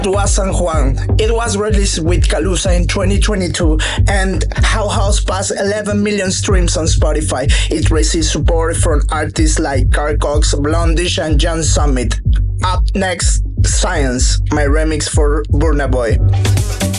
was San Juan. It was released with Calusa in 2022 and How House passed 11 million streams on Spotify. It received support from artists like Carl Cox, Blondish, and John Summit. Up next, Science, my remix for Burna Boy.